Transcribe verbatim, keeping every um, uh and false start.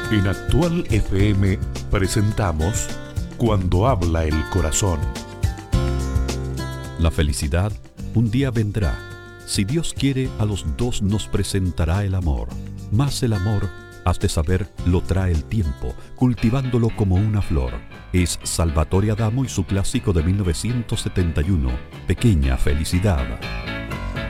En Actual F M presentamos Cuando habla el corazón. La felicidad un día vendrá. Si Dios quiere, a los dos nos presentará el amor. Mas el amor, has de saber, lo trae el tiempo, cultivándolo como una flor. Es Salvatore Adamo y su clásico de mil novecientos setenta y uno, Pequeña Felicidad.